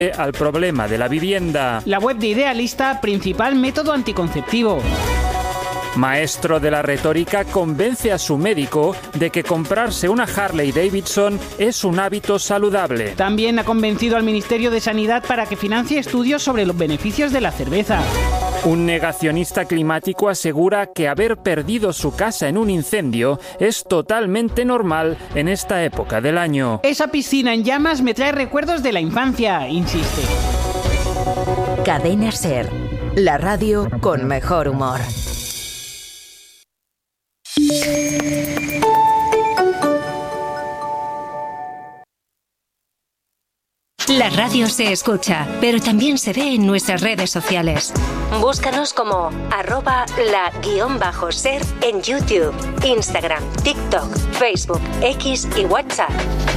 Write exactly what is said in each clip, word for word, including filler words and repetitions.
al problema de la vivienda. La web de Idealista, principal método anticonceptivo. Maestro de la retórica convence a su médico de que comprarse una Harley Davidson es un hábito saludable. También ha convencido al Ministerio de Sanidad para que financie estudios sobre los beneficios de la cerveza. Un negacionista climático asegura que haber perdido su casa en un incendio es totalmente normal en esta época del año. Esa piscina en llamas me trae recuerdos de la infancia, insiste. Cadena SER, la radio con mejor humor. La radio se escucha, pero también se ve en nuestras redes sociales. Búscanos como arroba la guión bajo ser en YouTube, Instagram, TikTok, Facebook, X y WhatsApp.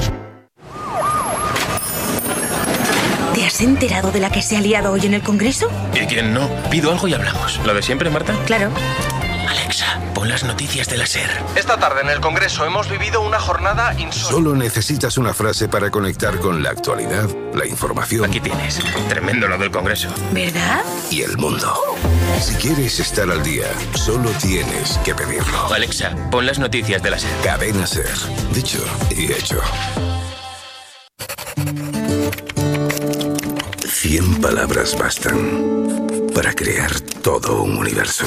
¿Te has enterado de la que se ha liado hoy en el Congreso? ¿Y quién no? Pido algo y hablamos. ¿Lo de siempre, Marta? Claro. Alexa, pon las noticias de la SER. Esta tarde en el Congreso hemos vivido una jornada insólita. Solo necesitas una frase para conectar con la actualidad, la información. Aquí tienes. Tremendo lo del Congreso. ¿Verdad? Y el mundo. Si quieres estar al día, solo tienes que pedirlo. Alexa, pon las noticias de la SER. Cadena SER. Dicho y hecho. Cien palabras bastan para crear todo un universo.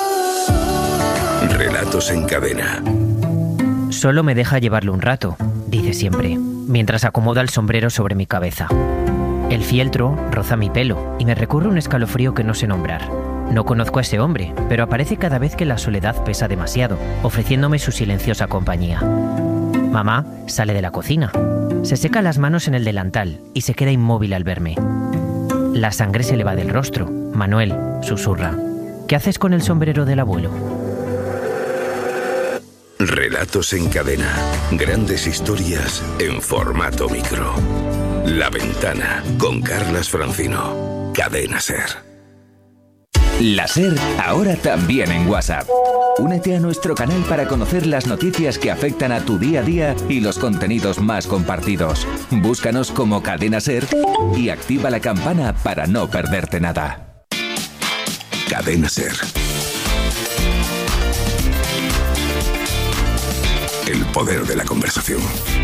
Relatos en cadena. Solo me deja llevarlo un rato, dice siempre, mientras acomoda el sombrero sobre mi cabeza. El fieltro roza mi pelo y me recurre un escalofrío que no sé nombrar. No conozco a ese hombre, pero aparece cada vez que la soledad pesa demasiado, ofreciéndome su silenciosa compañía. Mamá sale de la cocina. Se seca las manos en el delantal y se queda inmóvil al verme. La sangre se le va del rostro. Manuel susurra: ¿qué haces con el sombrero del abuelo? Relatos en cadena. Grandes historias en formato micro. La Ventana con Carlas Francino. Cadena SER. La SER ahora también en WhatsApp. Únete a nuestro canal para conocer las noticias que afectan a tu día a día y los contenidos más compartidos. Búscanos como Cadena SER y activa la campana para no perderte nada. Cadena SER. El poder de la conversación.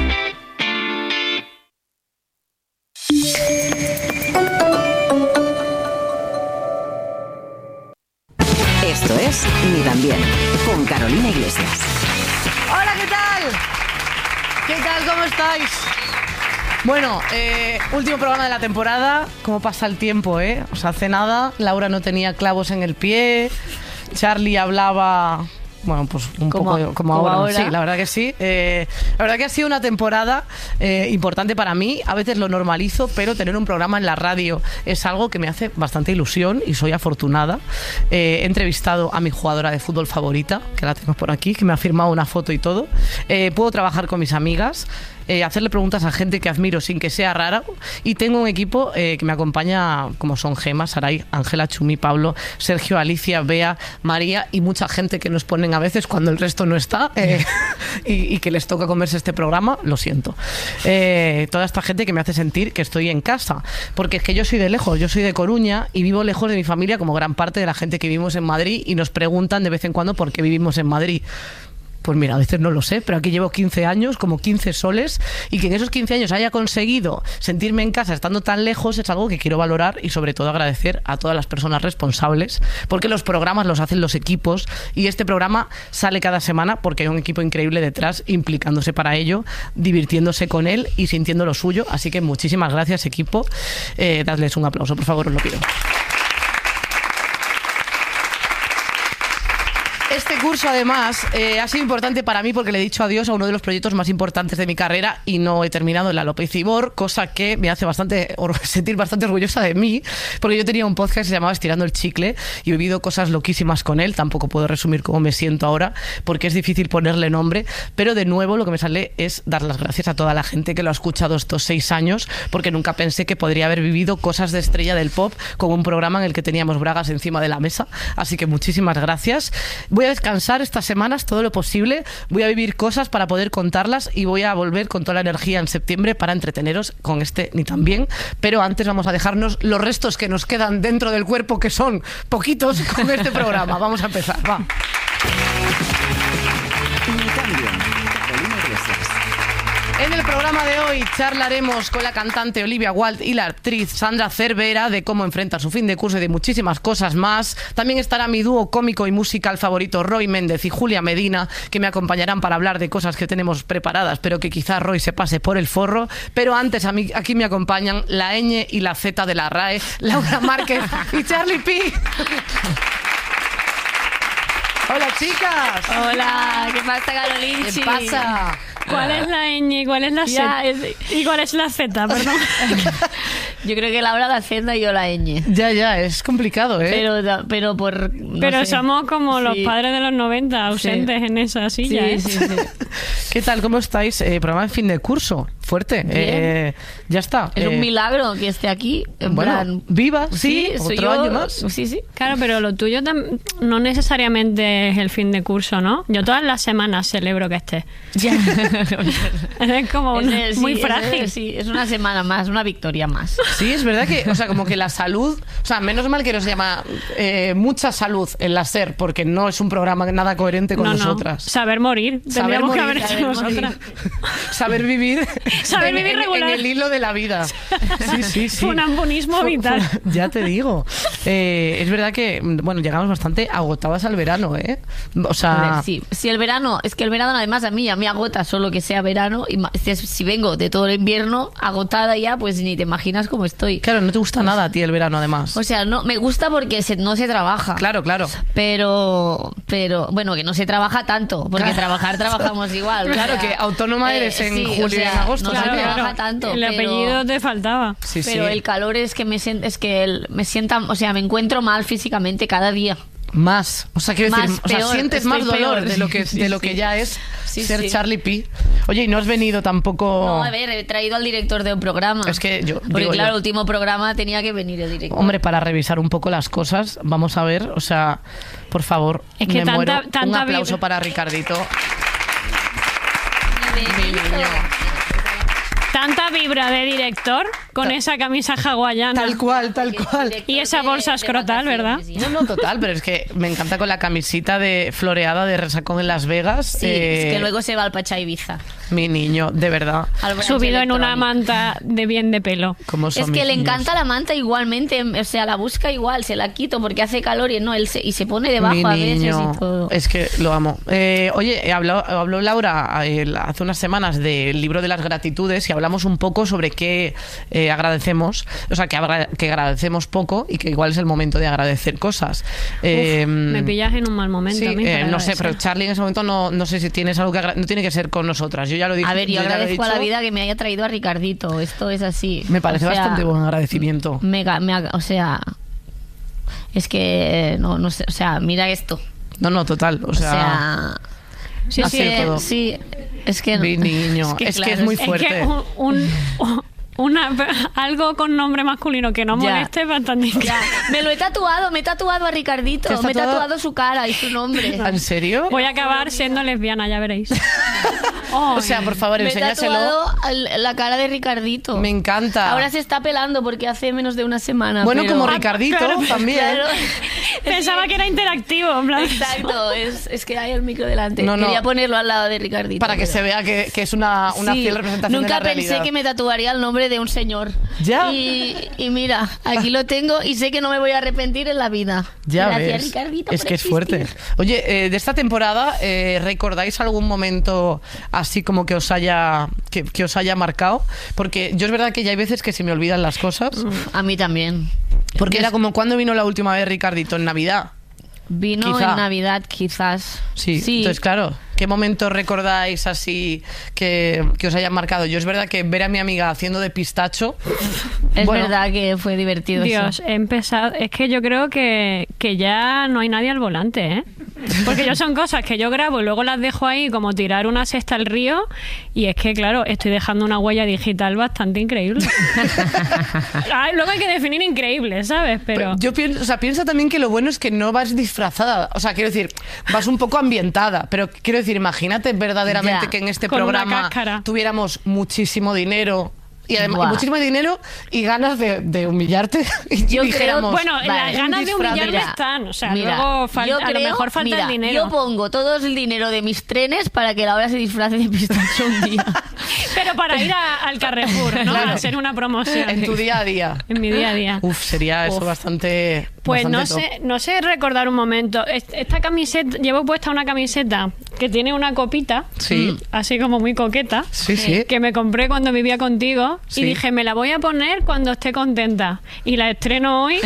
Esto es Ni tan bien, con Carolina Iglesias. Hola, ¿qué tal? ¿Qué tal? ¿Cómo estáis? Bueno, eh, último programa de la temporada. ¿Cómo pasa el tiempo, eh? O sea, hace nada Laura no tenía clavos en el pie, Charlie hablaba... Bueno, pues un como, poco como, como ahora. ahora. Sí, la verdad que sí. Eh, la verdad que ha sido una temporada eh, importante para mí. A veces lo normalizo, pero tener un programa en la radio es algo que me hace bastante ilusión y soy afortunada. Eh, he entrevistado a mi jugadora de fútbol favorita, que la tengo por aquí, que me ha firmado una foto y todo. Eh, puedo trabajar con mis amigas. Eh, hacerle preguntas a gente que admiro sin que sea rara, y tengo un equipo eh, que me acompaña, como son Gema, Saray, Ángela, Chumi, Pablo, Sergio, Alicia, Bea, María y mucha gente que nos ponen a veces cuando el resto no está eh, y, y que les toca comerse este programa, lo siento. Eh, toda esta gente que me hace sentir que estoy en casa, porque es que yo soy de lejos, yo soy de Coruña y vivo lejos de mi familia como gran parte de la gente que vivimos en Madrid, y nos preguntan de vez en cuando por qué vivimos en Madrid. Pues mira, a veces no lo sé, pero aquí llevo quince años, como quince soles, y que en esos quince años haya conseguido sentirme en casa estando tan lejos es algo que quiero valorar, y sobre todo agradecer a todas las personas responsables, porque los programas los hacen los equipos, y este programa sale cada semana porque hay un equipo increíble detrás implicándose para ello, divirtiéndose con él y sintiendo lo suyo. Así que muchísimas gracias, equipo. Eh, dadles un aplauso, por favor, os lo pido. Este curso, además, eh, ha sido importante para mí porque le he dicho adiós a uno de los proyectos más importantes de mi carrera y no he terminado en la López Ibor, cosa que me hace bastante sentir bastante orgullosa de mí, porque yo tenía un podcast que se llamaba Estirando el Chicle y he vivido cosas loquísimas con él. Tampoco puedo resumir cómo me siento ahora porque es difícil ponerle nombre, pero de nuevo lo que me sale es dar las gracias a toda la gente que lo ha escuchado estos seis años, porque nunca pensé que podría haber vivido cosas de estrella del pop con un programa en el que teníamos bragas encima de la mesa. Así que muchísimas gracias. Voy a voy a descansar estas semanas todo lo posible, voy a vivir cosas para poder contarlas y voy a volver con toda la energía en septiembre para entreteneros con este Ni Tan Bien. Pero antes vamos a dejarnos los restos que nos quedan dentro del cuerpo, que son poquitos, con este programa. Vamos a empezar, va. Ni Tan Bien. Carolina Iglesias. En el programa de hoy charlaremos con la cantante Olivia Wilde y la actriz Sandra Cervera de cómo enfrentar su fin de curso y de muchísimas cosas más. También estará mi dúo cómico y musical favorito, Roy Méndez y Julia Medina, que me acompañarán para hablar de cosas que tenemos preparadas, pero que quizás Roy se pase por el forro. Pero antes a mí, aquí me acompañan la ñ y la Z de la RAE, Laura Márquez y Charlie P. Hola, chicas. Hola, ¿qué pasa, Carolinchi? ¿Qué pasa? ¿Cuál es la ñ y cuál es la Ya, Z? ¿Y cuál es la Z? Perdón. Yo creo que Laura la Z y yo la ñ. Ya, ya, es complicado, ¿eh? Pero, pero por... no Pero sé. somos como los Sí. padres de los noventa, ausentes Sí. en esa silla, Sí, ¿eh? sí, sí. ¿Qué tal? ¿Cómo estáis? Eh, programa de fin de curso. Fuerte. Eh, ya está. Es Eh, un milagro que esté aquí. En bueno, plan, viva, sí, soy otro yo. año más. Sí, sí. Claro, pero lo tuyo tam- no necesariamente es el fin de curso, ¿no? Yo todas las semanas celebro que estés. Ya. Es como Es de- sí, muy es de- frágil. sí, es una semana más, una victoria más. Sí, es verdad que, o sea, como que la salud, o sea, menos mal que nos llama eh, mucha salud en la SER, porque no es un programa nada coherente con No, no. nosotras. Saber morir. Saber Tendríamos que morir, haber hecho saber nosotras. Saber vivir, Saber en, vivir en- regular. en el hilo de la vida. Sí, sí, sí. Funambulismo vital. Ya te digo. Eh, es verdad que, bueno, llegamos bastante agotadas al verano, ¿eh? O sea, Hombre, sí. Si el verano, es que el verano además a mí ya me agota solo que sea verano. Y ma- si, es- si vengo de todo el invierno agotada ya, pues ni te imaginas cómo estoy. claro, no te gusta nada a ti el verano, además. O sea, no me gusta porque se- no se trabaja. Claro, claro. Pero, pero, bueno, que no se trabaja tanto, porque Claro. trabajar trabajamos igual. o Claro, sea, que autónoma eres en sí, julio o sea, y en agosto No también. se Claro, trabaja tanto. El pero- apellido te faltaba. Sí, pero sí. el calor es que me siento, es que el- me sienta, o sea, me encuentro mal físicamente cada día. Más, o sea, quiero Más, decir, o sea, peor, sientes estoy más dolor peor. de lo que Sí, de lo sí. que ya es Sí, ser sí. Charlie P. Oye, y no has venido tampoco. No, a ver, he traído al director de un programa. Es que yo Porque digo claro, yo- el último programa tenía que venir el director. Hombre, para revisar un poco las cosas, vamos a ver, o sea, por favor, Es que me tanta- muero. Un tanta aplauso vibra- para Ricardito. Mi niño. Tanta vibra de director con esa camisa hawaiana. Tal cual, tal cual. Y esa bolsa escrotal, ¿verdad? No, no, total, pero es que me encanta con la camisita de floreada de Resacón en Las Vegas. Sí, eh, es que luego se va al Pacha Ibiza. Mi niño, de verdad. Al brunch Subido en una electrónico. manta de bien de pelo. ¿Cómo son Es que mis le niños? encanta la manta igualmente, o sea, la busca igual, se la quito porque hace calor y no, él se, y se pone debajo Mi a veces niño, y todo. es que lo amo. Eh, oye, habló, habló Laura eh, hace unas semanas del libro de las gratitudes y hablamos un poco sobre qué eh, agradecemos, o sea, que, agra- que agradecemos poco y que igual es el momento de agradecer cosas. Eh, Uf, me pillas en un mal momento. sí, a mí eh, para no sé, agradecer. pero Charlie en ese momento no, no sé si tienes algo que agra- no tiene que ser con nosotras. Yo ya lo dije. A ver, yo ya lo he agradezco a la dicho. vida que me haya traído a Ricardito, esto es así. Me parece O sea, bastante buen agradecimiento. mega- me ha- o sea, es que, no, no sé, o sea, mira esto. No, no, total. O O sea, sea, sí, es sí, que- todo. sí, es que... Mi niño, es que claro, es muy Es fuerte. que un, un- una, algo con nombre masculino que no Ya. moleste es bastante Ya, me lo he tatuado, me he tatuado a Ricardito, ¿Te has me he tatuado? tatuado su cara y su nombre. ¿En serio? Voy a acabar siendo lesbiana, ya veréis. O sea, por favor, Me he enséñaselo. tatuado al- la cara de Ricardito. Me encanta. Ahora se está pelando porque hace menos de una semana. Bueno, pero- como Ricardito claro, también. Claro. Pensaba que era interactivo, en plan. Exacto, es, es que hay el micro delante. No, no. Quería ponerlo al lado de Ricardito. Para que pero- se vea que, que es una, una Sí, fiel representación nunca de la realidad. pensé que me tatuaría el nombre de un señor. Ya. Y, y mira, aquí lo tengo y sé que no me voy a arrepentir en la vida. Ya Gracias, ves. Ricardito, Es por que es existir. fuerte. Oye, eh, de esta temporada, eh, ¿recordáis algún momento así como que os haya que, que os haya marcado? Porque yo es verdad que ya hay veces que se me olvidan las cosas. A mí también. Porque era como, ¿cuándo vino la última vez Ricardito? En Navidad. Vino Quizá. en Navidad, quizás. Sí. Entonces, claro, ¿qué momentos recordáis así que, que os hayan marcado? Yo es verdad que ver a mi amiga haciendo de pistacho... Es bueno, verdad que fue divertido Dios, eso. he empezado. Es que yo creo que, que ya no hay nadie al volante, ¿eh? Porque yo son cosas que yo grabo y luego las dejo ahí como tirar una cesta al río y es que, claro, estoy dejando una huella digital bastante increíble. Ay, luego hay que definir increíble, ¿sabes? Pero... Pero yo pienso, o sea, piensa también que lo bueno es que no vas disfrazada. O sea, quiero decir, vas un poco ambientada. Pero quiero decir, imagínate verdaderamente Ya. que en este Con una programa cáscara. tuviéramos muchísimo dinero. Y además, Buah. y muchísimo dinero y ganas de, de humillarte. Y Yo dijéramos, creo- Bueno, vale, las ganas de disfraz, humillarme mira, están. O sea, Mira, luego falta, yo a lo creo- mejor falta mira, el dinero. Yo pongo todo el dinero de mis trenes para que Laura se disfrace de pistacho un día. Pero para ir a- al Carrefour, ¿no? Claro. A hacer una promoción. En tu día a día. En mi día a día. Uf, sería eso Uf. bastante. Pues no bastante sé, no sé recordar un momento. Est- Esta camiseta, llevo puesta una camiseta que tiene una copita, Sí. mm, así como muy coqueta, Sí, sí. que me compré cuando vivía contigo Sí. y dije, me la voy a poner cuando esté contenta. Y la estreno hoy.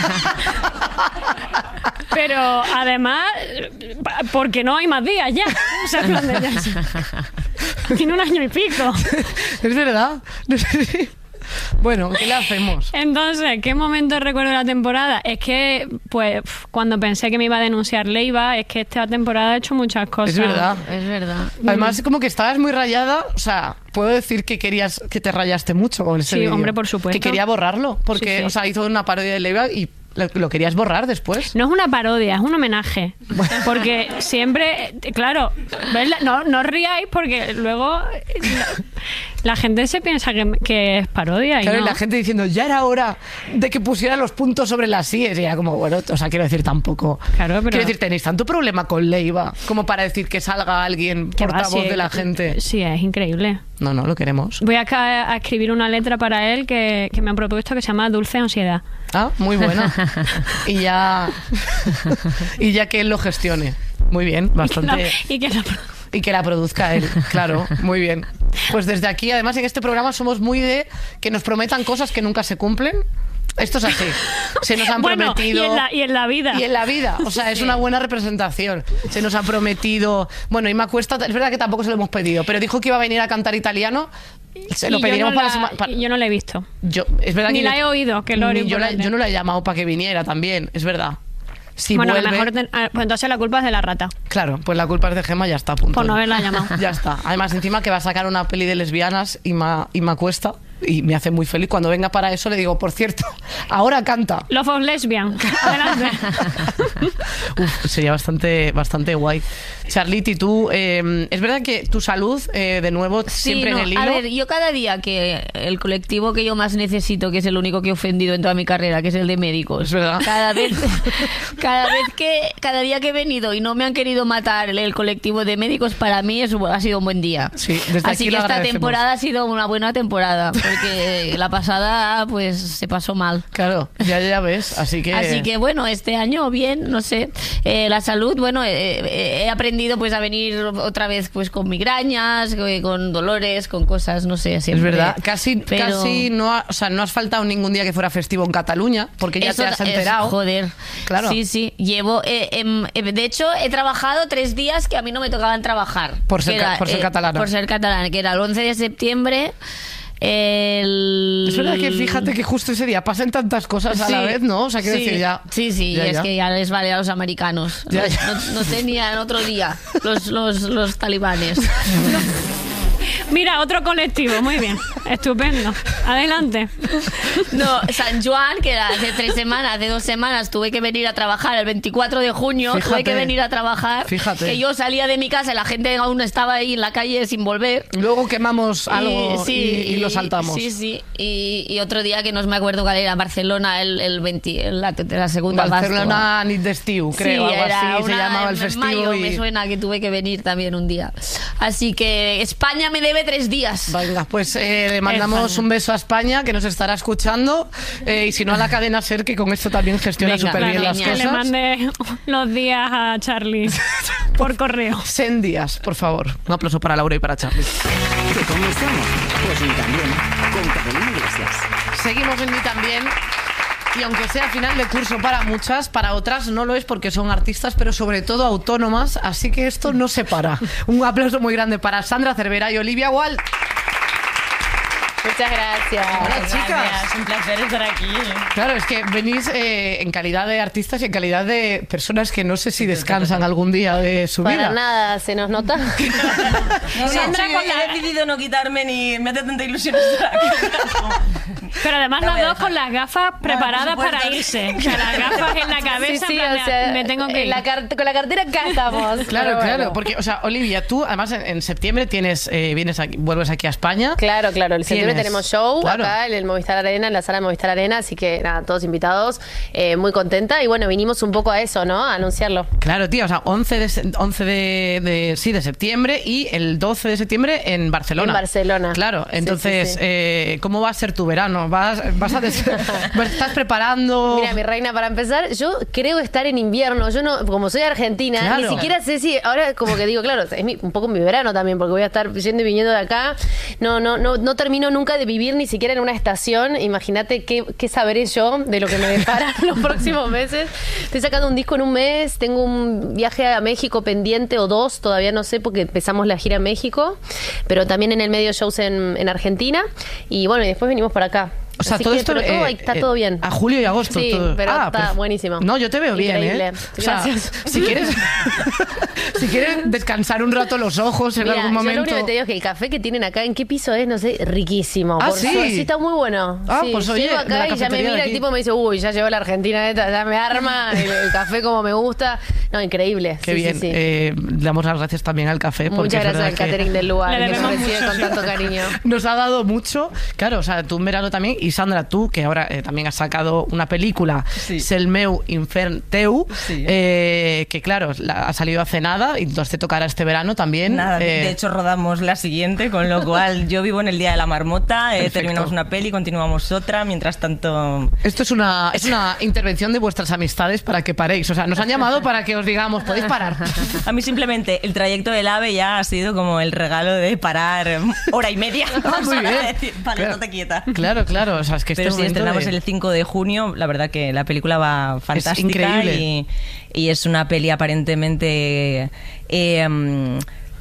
Pero además, pa- porque no hay más días ya. O sea, en plan de ya- tiene un año y pico. Es verdad. Bueno, ¿qué le hacemos? Entonces, ¿qué momento recuerdo de la temporada? Es que, pues, pf, cuando pensé que me iba a denunciar Leiva, es que esta temporada ha hecho muchas cosas. Es verdad. Es verdad. Además, como que estabas muy rayada. O sea, puedo decir que querías que te rayaste mucho con ese Sí, vídeo. hombre, por supuesto. Que quería borrarlo. Porque, Sí, sí. o sea, hizo una parodia de Leiva y lo, lo querías borrar después. No es una parodia, es un homenaje. Porque siempre, claro, ¿ves? no, no os riáis porque luego la, la gente se piensa que, que es parodia. Y Claro, no. y la gente diciendo, ya era hora de que pusiera los puntos sobre las íes. Y era como, bueno, o sea, quiero decir, tampoco. Claro, pero- Quiero decir, tenéis tanto problema con Leiva como para decir que salga alguien Que va, portavoz sí, de la gente. Sí, es increíble. No, no, lo queremos. Voy acá a escribir una letra para él que, que me han propuesto que se llama Dulce Ansiedad. Ah, muy bueno. Y ya, y ya que él lo gestione. Muy bien, bastante. Y que la- Y que la produzca él, claro, muy bien. Pues desde aquí, además, en este programa somos muy de que nos prometan cosas que nunca se cumplen. Esto es así. Se nos han Bueno, prometido. y en la- y en la vida. Y en la vida. O sea, es Sí. una buena representación. Se nos ha prometido. Bueno, Inma Cuesta, es verdad que tampoco se lo hemos pedido, pero dijo que iba a venir a cantar italiano. Se lo y yo pediremos no para la- la semana. y yo no la he visto. Yo, es verdad Ni que la yo- he oído, que lo ni yo, la- importante. yo no la he llamado para que viniera también, es verdad. Si bueno, a lo vuelve, mejor ten- ah, pues entonces la culpa es de la rata. claro, pues la culpa es de Gemma, ya está a punto. Por no haberla llamado. Ya está. Además, encima que va a sacar una peli de lesbianas y me Cuesta y me hace muy feliz. Cuando venga para eso le digo, por cierto, ahora canta. Love of Lesbian. Adelante. Uf, sería bastante, bastante guay. Charliti, tú, eh, es verdad que tu salud, eh, de nuevo, Sí, siempre no, en el hilo. A ver, yo cada día que el colectivo que yo más necesito, que es el único que he ofendido en toda mi carrera, que es el de médicos. Es verdad. Cada vez, cada vez que, cada día que he venido y no me han querido matar el, el colectivo de médicos, para mí es, ha sido un buen día. Sí, desde Así aquí que lo esta agradecemos. temporada ha sido una buena temporada, porque la pasada pues se pasó mal. Claro, ya, ya ves, así que... Así que bueno, este año bien, no sé. Eh, la salud, bueno, eh, eh, he aprendido pues a venir otra vez pues con migrañas, eh, con dolores, con cosas, no sé, Es siempre. verdad, casi, Pero- casi no, ha- o sea, no has faltado ningún día que fuera festivo en Cataluña, porque ya Eso te has es- enterado. joder. Claro. Sí, sí. Llevo. eh, em, eh, de hecho, he trabajado tres días que a mí no me tocaban trabajar. Por ser Que ca- por ser catalana. Por ser catalana, que era el once de septiembre. El... Es verdad que fíjate que justo ese día pasan tantas cosas a la Sí, vez, ¿no? O sea, quiero sí, decir, ya... Sí, sí, ya, es ya. que ya les vale a los americanos. Ya, no, ya. no- no tenían otro día los, los, los talibanes. Mira, otro colectivo, muy bien. Estupendo. Adelante. No, San Juan, que era hace tres semanas, hace dos semanas, tuve que venir a trabajar el veinticuatro de junio, tuve Fíjate. que venir a trabajar. Fíjate. Que yo salía de mi casa y la gente aún estaba ahí en la calle sin volver. Luego quemamos algo y, sí, y lo saltamos. Sí, sí. Y, y otro día que no me acuerdo cuál era, Barcelona, el, el veinte, la, la segunda Barcelona Nit d'Estiu, creo, Sí, algo era así se una- llamaba el en festivo. mayo y... me suena que tuve que venir también un día. Así que España me debe tres días. Venga, pues eh, le mandamos España. un beso a España, que nos estará escuchando, eh, y si no a la cadena SER, que con esto también gestiona Venga, súper bien claro, las genial. Que cosas. le mande los días a Charlie por correo. cien días, por favor. Un aplauso para Laura y para Charlie. ¿Que cómo estamos? Pues ni también, con Carolina Iglesias. Seguimos en Ni También. Y aunque sea final de curso para muchas, para otras no lo es porque son artistas, pero sobre todo autónomas, así que esto no se para. Un aplauso muy grande para Sandra Cervera y Olivia Wald. Esto Muchas gracias. Hola, chicas. Gracias, un placer estar aquí. Claro, es que venís eh, en calidad de artistas y en calidad de personas que no sé si descansan algún día de su Para vida. Para nada, se nos nota. No, no, Sandra sí, con he la- decidido no quitarme ni me hace tanta ilusión estar aquí. Pero además No las voy a dos dejar. con las gafas preparadas por supuesto. para irse. O sea, las gafas en la cabeza, Sí, sí, en plan o de, sea, me tengo que ir. la car- con la cartera acá estamos. Claro, Pero bueno. claro, porque, o sea, Olivia, tú además en, en septiembre tienes, eh, vienes aquí, vuelves aquí a España. Claro, claro. El septiembre Tienes- tenemos show claro. acá en el Movistar Arena, en la sala de Movistar Arena, así que nada, todos invitados, eh, muy contenta y bueno, vinimos un poco a eso, ¿no? A anunciarlo. Claro, tía, o sea, once de, se- once de, de- sí, de septiembre y el doce de septiembre en Barcelona. En Barcelona. Claro, Sí, entonces, sí, sí. Eh, ¿cómo va a ser tu verano? ¿Vas, vas a des- ¿Estás preparando? Mira, mi reina, para empezar, yo creo estar en invierno. Yo no, como soy argentina, Claro. ni siquiera sé si. Ahora, como que digo, claro, es mi- un poco mi verano también, porque voy a estar yendo y viniendo de acá. No, no, no, no termino nunca de vivir ni siquiera en una estación. Imagínate qué, qué sabré yo de lo que me depara los próximos meses. Estoy sacando un disco en un mes, tengo un viaje a México pendiente o dos, todavía no sé, porque empezamos la gira en México, pero también en el medio shows en, en Argentina. Y bueno, y después venimos para acá. O sea, Así todo que, esto pero todo eh, ahí está eh, todo bien. A julio y agosto. Sí, todo. pero Ah, está perf- buenísimo. No, yo te veo bien, Increíble. ¿eh? O sea, Gracias. si quieres, si quieres descansar un rato los ojos en Mira, algún yo momento. lo único que te digo es que el café que tienen acá, ¿en qué piso es? No sé, riquísimo. Ah, Por ¿sí? su- sí, está muy bueno. Ah, Sí, pues oye, llego de la acá y ya me cafetería de mira aquí. el tipo y me dice, uy, ya llegó la Argentina esta, ya me arma el, el café como me gusta. No, increíble. Qué Sí, sí, bien. sí. Eh, le damos las gracias también al café. Porque Muchas es gracias verdad al que catering del lugar, Le que nos debemos recibe mucho, con sí. tanto cariño. Nos ha dado mucho. Claro, o sea, tú en verano también. Y Sandra, tú, que ahora eh, también has sacado una película, Sel meu infern teu, Sí. eh, que claro, la- ha salido hace nada y entonces te tocará este verano también. Nada, de- eh, de hecho rodamos la siguiente, con lo cual yo vivo en el Día de la Marmota, eh, Perfecto. terminamos una peli, continuamos otra, mientras tanto... Esto es una, es una intervención de vuestras amistades para que paréis. O sea, nos han llamado para que os digamos, podéis parar. A mí simplemente el trayecto del AVE ya ha sido como el regalo de parar eh, hora y media. Ah, muy bien. Decir, vale, Claro. no te quieta. Claro, claro. O sea, es que este Pero sí, momento estrenamos de- el cinco de junio. La verdad que la película va fantástica. increíble. Y, y es una peli aparentemente eh, mm,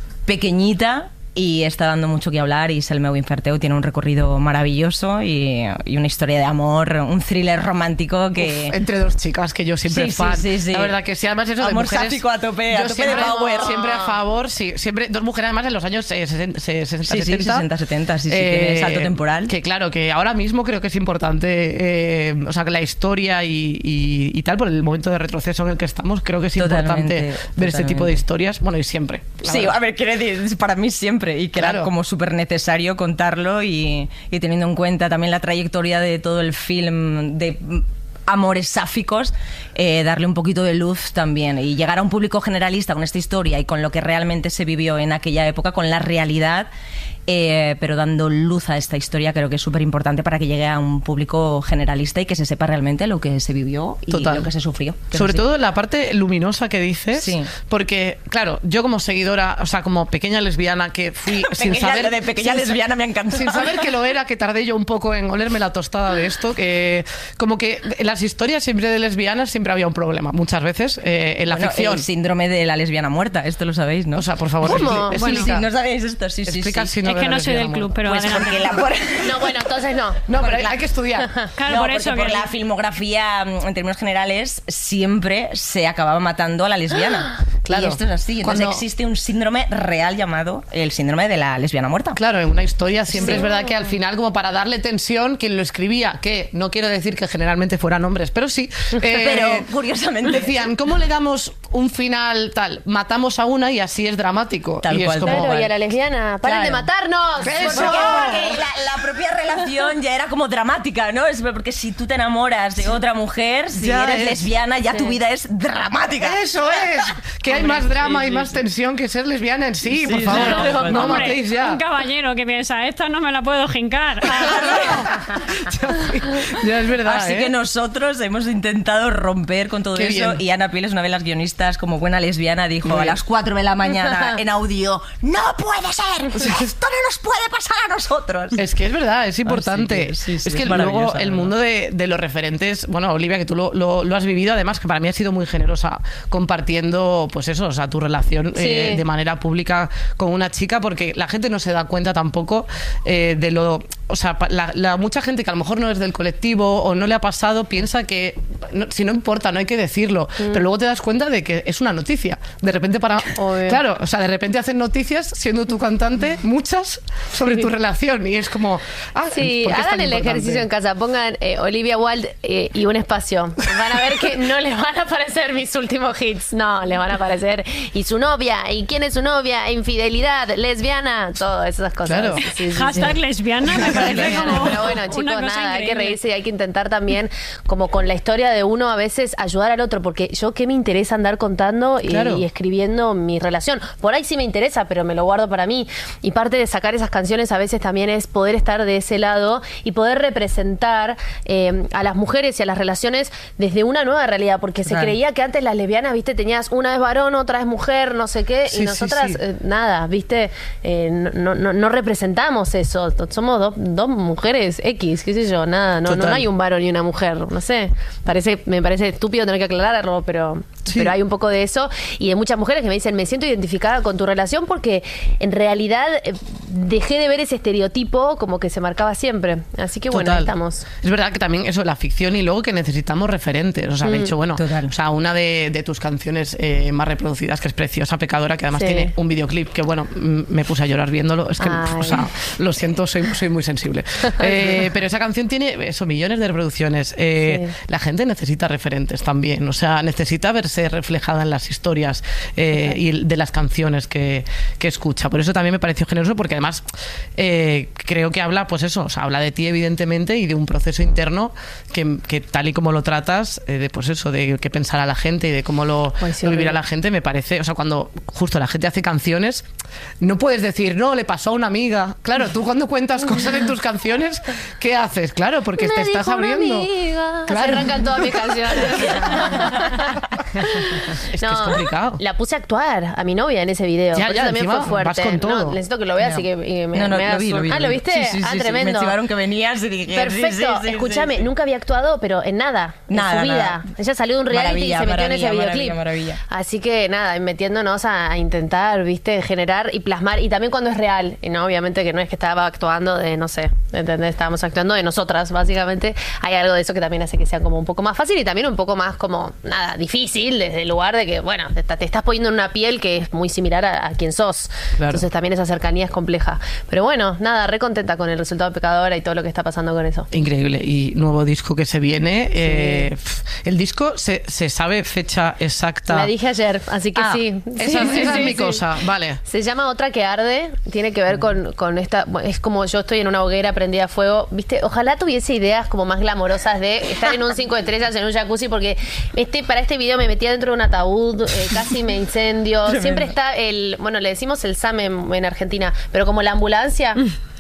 pequeñita. Y está dando mucho que hablar y Sel meu infern teu tiene un recorrido maravilloso y, y una historia de amor, un thriller romántico que... Uf, entre dos chicas, que yo siempre Sí, fan. sí, sí, sí. La verdad que sí, además eso de Amor mujeres... sáfico a tope, a yo tope de siempre, power. siempre a favor, sí. Siempre, dos mujeres además en los años eh, sesenta, sesenta, Sí, sí, setenta. sesenta, setenta, sí, sí, que es salto temporal. Que claro, que ahora mismo creo que es importante, eh, o sea, que la historia y, y, y tal, por el momento de retroceso en el que estamos, creo que es Totalmente, importante ver este tipo de totalmente. historias. Bueno, y siempre. la Sí, verdad. a ver, quiero decir, para mí siempre, y que Claro. era como súper necesario contarlo y, y teniendo en cuenta también la trayectoria de todo el film de mm, amores sáficos, eh, darle un poquito de luz también y llegar a un público generalista con esta historia y con lo que realmente se vivió en aquella época, con la realidad, eh, pero dando luz a esta historia creo que es súper importante para que llegue a un público generalista y que se sepa realmente lo que se vivió y Total. lo que se sufrió. Que es Sobre así. todo la parte luminosa que dices, Sí. porque, claro, yo como seguidora, o sea, como pequeña lesbiana que fui sin Pequeña- saber... lo de pequeña sin sa- lesbiana me ha encantado. Sin saber que lo era, que tardé yo un poco en olerme la tostada de esto, que como que en las historias siempre de lesbianas siempre había un problema, muchas veces, eh, en la Bueno, ficción. el síndrome de la lesbiana muerta, esto lo sabéis, ¿no? O sea, por favor, ¿Cómo? expli- Bueno. explica. Sí, no sabéis esto, sí, sí, Explica sí. el síndrome Es que de la no soy del lesbiana club, muerta. pero Pues adelante. porque la, por, No, bueno, entonces no. No, pero Porque hay, la- hay que estudiar. Claro, no, por porque eso por que... la filmografía, mm, en términos generales, siempre se acababa matando a la lesbiana. Claro. Y esto es así. Entonces Cuando- existe un síndrome real llamado el síndrome de la lesbiana muerta. Claro, en una historia siempre Sí. es verdad que al final, como para darle tensión, quien lo escribía, que no quiero decir que generalmente fueran hombres, pero sí. eh, Pero, curiosamente. Decían, ¿cómo le damos un final tal? Matamos a una y así es dramático. Tal y cual, es como, Claro, y a la lesbiana, paren Claro. de matarnos. Eso. Por favor. Porque la, la propia relación ya era como dramática, ¿no? Es porque si tú te enamoras de otra mujer, si Ya eres es. lesbiana, ya Sí. tu vida es dramática. Eso es, que hay Hombre, más drama sí, y sí, más sí. tensión que ser lesbiana en sí, Sí, por sí, favor. claro, no Hombre, matéis ya. un caballero que piensa, esta no me la puedo jincar. Ya es verdad. Así ¿eh? que nosotros hemos intentado romper con todo Qué eso bien. y Ana Piles, una de las guionistas, como buena lesbiana, dijo Muy a bien. las cuatro de la mañana en audio, ¡no puede ser! ¡Esto no nos puede pasar a nosotros! Es que es verdad, es importante. que sí, sí, es que es luego maravillosa, el la mundo de, de los referentes, bueno, Olivia, que tú lo, lo- lo has vivido, además que para mí ha sido muy generosa compartiendo pues eso, o sea, tu relación Sí. eh, de manera pública con una chica, porque la gente no se da cuenta tampoco eh, de lo... O sea, pa- la, la- mucha gente que a lo mejor no es del colectivo o no le ha pasado piensa que no- si no importa, no hay que decirlo, pero luego te das cuenta de que es una noticia. De repente para... Claro, o sea, de repente hacen noticias siendo tu cantante, muchas, sobre tu relación y es como... Ah, Sí, ¿por qué es hagan tan el importante? ejercicio en casa, pongan eh, Olivia Wilde eh, y un espacio. Van a ver que no les van a aparecer mis últimos hits, no, les van a aparecer. Y su novia, y quién es su novia, infidelidad, lesbiana, todas esas cosas. Claro. Sí, sí, sí. Hashtag lesbiana me parece como Pero bueno, una chicos, cosa nada, hay que increíble. reírse y hay que intentar también, como con la historia de uno, a veces ayudar al otro, porque yo qué me interesa andar contando y, Claro. y escribiendo mi relación. Por ahí sí me interesa, pero me lo guardo para mí. Y parte de sacar esas canciones a veces también es poder estar de ese lado y poder representar eh, a las mujeres y a las relaciones desde una nueva realidad, porque se Claro. creía que antes las lesbianas, viste, tenías una es varón, otra es mujer, no sé qué, Sí, y sí, nosotras sí. eh, nada, viste, eh, no, no, no representamos eso, somos do- dos mujeres X, qué sé yo, nada, no, no, Total. no hay un varón y una mujer, no sé, parece, me parece estúpido tener que aclararlo, pero, pero hay un poco de eso, y hay muchas mujeres que me dicen, me siento identificada con tu relación porque en realidad eh, dejé de ver ese estereotipo como que se marcaba siempre, así que bueno, Total. ahí estamos. Es verdad que también eso, la ficción y luego que necesitamos referentes. O sea, de Mm. hecho, bueno, o sea, una de, de tus canciones eh, más reproducidas, que es Preciosa Pecadora, que además Sí. tiene un videoclip que, bueno, mm, me puse a llorar viéndolo. Es que, Ay. o sea, lo siento, soy, soy muy sensible. Eh, pero esa canción tiene eso, millones de reproducciones. Eh, Sí. La gente necesita referentes también. O sea, necesita verse reflejada en las historias eh, y de las canciones que, que escucha. Por eso también me pareció generoso, porque además eh, creo que habla, pues eso, o sea, habla de ti evidentemente y de un proceso interno que, que tal y como lo tratas, eh, de pues eso, de qué pensará la gente y de cómo lo, Pues sí, lo vivirá horrible. la gente, me parece, o sea, cuando justo la gente hace canciones, no puedes decir, no, le pasó a una amiga. Claro, tú cuando cuentas cosas en tus canciones, ¿qué haces? Claro, porque Me te estás dijo una abriendo. amiga. Claro. Así arrancan todas mis canciones. Es que es complicado. La puse a actuar a mi novia en ese video. Ya, por ya, eso también encima fue fuerte. vas con todo. No, necesito que lo veas Ya. y que y me, No, no, me lo hagas vi, lo un- vi, Ah, lo ¿lo vi. viste? Sí, sí, ah, sí, sí. tremendo. Me chivaron que venías y dije, Perfecto. sí, sí, sí, Escúchame, sí. nunca había actuado, pero en nada, Nada, en su vida. nada. Ella salió de un reality Maravilla, y se metió en ese maravilla, videoclip. maravilla, maravilla. Así que nada, y metiéndonos a, a intentar, viste, generar y plasmar. Y también cuando es real. Y no, obviamente que no es que estaba actuando de, no sé, ¿entendés? Estábamos actuando de nosotras, básicamente. Hay algo de eso que también hace que sea como un poco más fácil y también un poco más como, nada, difícil, desde el lugar de que, bueno, te, te estás poniendo en una piel que es muy similar a, a quien sos. Claro. Entonces también esa cercanía es compleja. Pero bueno, nada, re contenta con el resultado de Pecadora y todo lo que está pasando con eso. Increíble. Y nuevo disco que se viene. Eh, pf, el disco, se, se sabe fecha exacta? La dije ayer, así que Ah, sí. esa, Sí, sí, esa sí, es mi sí. cosa. Vale. Se llama Otra que arde, tiene que ver con, con esta, bueno, es como yo estoy en una hoguera prendida a fuego, viste, ojalá tuviese ideas como más glamorosas de estar en un cinco estrellas en un jacuzzi, porque este para este video me metía dentro de un ataúd, eh, casi me incendio, Tremendo. siempre está el, bueno, le decimos el SAM en, en Argentina, pero como la ambulancia,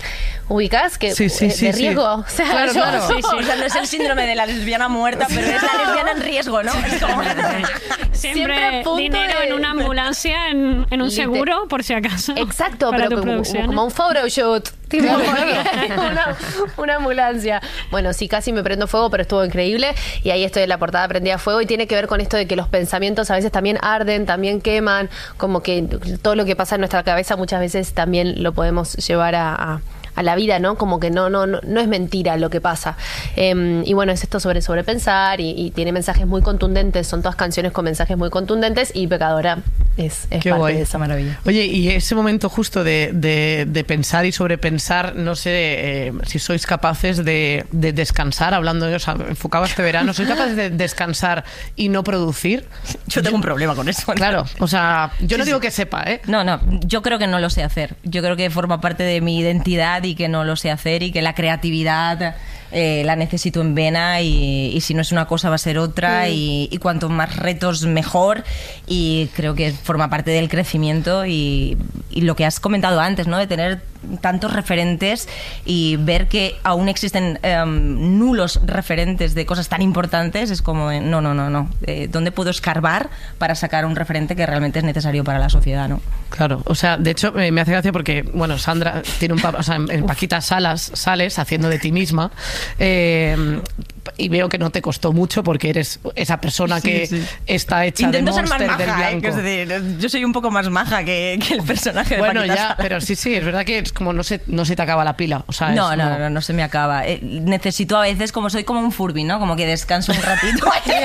ubicás que Sí, sí, eh, sí, de sí. riesgo, o sea, Claro, yo- claro. Sí, sí, o sea, no es el síndrome de la lesbiana muerta, pero es la lesbiana en riesgo, ¿no? Es como... Siempre, Siempre a punto dinero de- en una ambulancia, en, en un Liter- seguro, por si acaso. Exacto, para pero tu como, producción. como un photoshoot. Tipo, Claro, una, una ambulancia. Bueno, sí, casi me prendo fuego, pero estuvo increíble. Y ahí estoy en la portada prendida a fuego. Y tiene que ver con esto de que los pensamientos a veces también arden, también queman. Como que todo lo que pasa en nuestra cabeza muchas veces también lo podemos llevar a... a a la vida, ¿no? Como que no, no, no, no es mentira lo que pasa. Eh, y bueno, es esto sobre sobrepensar y, y tiene mensajes muy contundentes. Son todas canciones con mensajes muy contundentes y Pecadora es, es Qué parte guay. de esa maravilla. Oye, y ese momento justo de, de- de pensar y sobrepensar, no sé eh, si sois capaces de, de descansar, hablando de, o sea, enfocado a este verano, ¿sois capaces de descansar y no producir? Yo tengo un problema con eso. Claro, o sea, yo no Sí, digo sí. que sepa, ¿eh? No, no, yo creo que no lo sé hacer. Yo creo que forma parte de mi identidad y que no lo sé hacer y que la creatividad eh, la necesito en vena y, y si no es una cosa va a ser otra Mm. y, y cuanto más retos mejor y creo que forma parte del crecimiento y, y lo que has comentado antes, ¿no? De tener tantos referentes y ver que aún existen em, nulos referentes de cosas tan importantes es como, eh, no, no, no, no. Eh, ¿Dónde puedo escarbar para sacar un referente que realmente es necesario para la sociedad, ¿no? Claro, o sea, de hecho eh, me hace gracia porque, bueno, Sandra tiene un papel, o sea, en, en Paquita Salas, sales haciendo de ti misma, eh, y veo que no te costó mucho porque eres esa persona que Sí, sí. está hecha Intento de ser más Monster del maja, ¿eh? blanco. Que es decir, yo soy un poco más maja que, que el personaje de Bueno, Paquita ya, Salas. pero sí, sí, es verdad que es como no se, no se te acaba la pila. O sea, No, es no, como- no, no se me acaba. Eh, necesito a veces, como soy como un Furby, ¿no? Como que descanso un ratito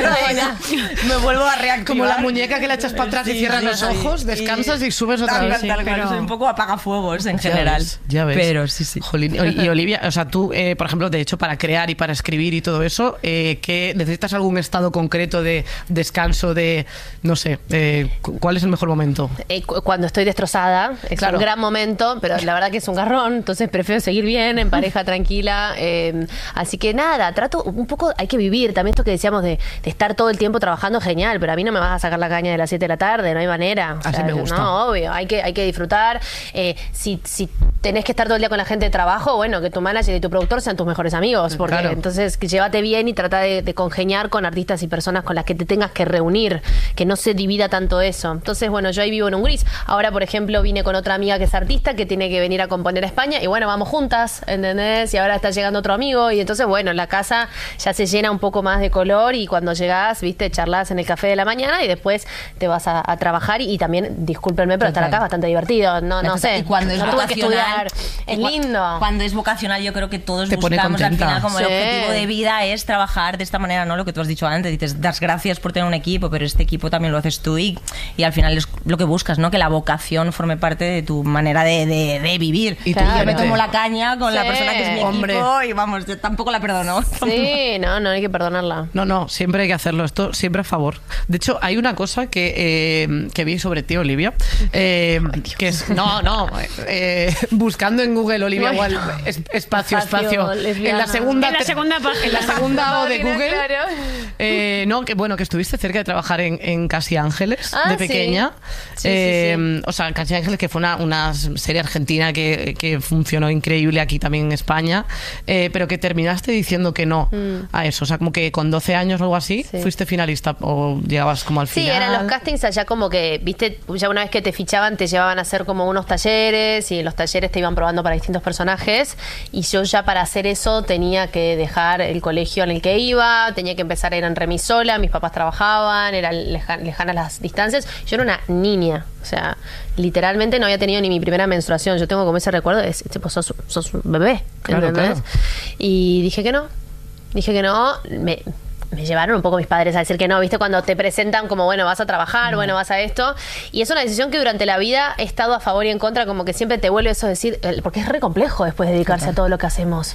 y me vuelvo a reactivar. Como la muñeca que la echas para atrás y Sí, cierras sí, los sí. ojos, descansas y, subes otra Tal vez. cual, tal cual. Soy un poco apagafuegos en Ya general. ves, ya ves. Pero sí, sí. Jolín, y y Olivia, o sea, tú, eh, por ejemplo, de hecho, para crear y para escribir y todo eso, eh, ¿qué, ¿necesitas algún estado concreto de descanso, de, no sé, eh, cu- cuál es el mejor momento? Eh, cu- cuando estoy destrozada, es Claro. un gran momento, pero la verdad que es un garrón, entonces prefiero seguir bien, en pareja, tranquila. eh, así que nada, trato un poco, hay que vivir. También esto que decíamos de, de estar todo el tiempo trabajando, genial, pero a mí no me vas a sacar la caña de las siete de la tarde, no hay manera. O Así me gusta. No, obvio, hay que, hay que disfrutar. Eh, si, si tenés que estar todo el día con la gente de trabajo, bueno, que tu manager y tu productor sean tus mejores amigos, porque Claro. entonces que llévate bien y trata de, de congeniar con artistas y personas con las que te tengas que reunir, que no se divida tanto eso. Entonces, bueno, yo ahí vivo en un gris. Ahora, por ejemplo, vine con otra amiga que es artista, que tiene que venir a componer a España, y bueno, vamos juntas, ¿entendés? Y ahora está llegando otro amigo, y entonces, bueno, la casa ya se llena un poco más de color, y cuando llegás, viste, charlas en el café de la mañana, y después te vas a, a trabajar, y, y también, discúlpenme, pero estar Total. acá es bastante divertido, no, no sé. Y cuando es no tuve que vocacional, estudiar, es y cua- lindo. Cuando es vocacional, yo creo que todos Te pone buscamos al contenta. final como el Sí. objetivo de vida es trabajar de esta manera, ¿no? Lo que tú has dicho antes, dices, das gracias por tener un equipo, pero este equipo también lo haces tú y, y al final es lo que buscas, ¿no? Que la vocación forme parte de tu manera de, de- de vivir. Y Y tú, yo me Claramente. tomo la caña con la Sí. persona que es mi Hombre. equipo y vamos, yo tampoco la perdono. Sí, no, no hay que perdonarla. No, no, siempre hay que hacerlo. Esto siempre a favor. De hecho, hay una cosa que, eh, que vi sobre ti, Olivia, eh, que es, no, no, eh, buscando en Google Olivia Ay. igual, es- espacio, Espacio, espacio, lesbiana. en la segunda, En la segunda página. en la segunda O de Página, Google, claro. eh, no, que bueno, que estuviste cerca de trabajar en, en Casi Ángeles Ah, de sí. pequeña. Sí, sí, Eh, O sea, Casi Ángeles, que fue una, una serie argentina que, que funcionó increíble aquí también en España, eh, pero que terminaste diciendo que no Mm. a eso. O sea, como que con doce años o algo así, Sí. fuiste finalista o llegabas como al Sí, final. eran los castings allá como que, viste, ya una vez que te fichaban te llevaban a hacer como unos talleres y en los talleres te iban probando para distintos personajes y yo ya para hacer eso tenía que dejar el colegio en el que iba, tenía que empezar a ir en remis sola, mis papás trabajaban, eran leja- lejanas las distancias, yo era una niña, o sea, literalmente no había tenido ni mi primera menstruación, yo tengo como ese recuerdo de, tipo, sos, sos un bebé, Claro, ¿entendés? claro. Y dije que no, dije que no, me... me llevaron un poco mis padres a decir que no, ¿viste? Cuando te presentan como, bueno, vas a trabajar, bueno, vas a esto. Y es una decisión que durante la vida he estado a favor y en contra, como que siempre te vuelve eso a decir, eh, porque es re complejo después dedicarse a todo lo que hacemos.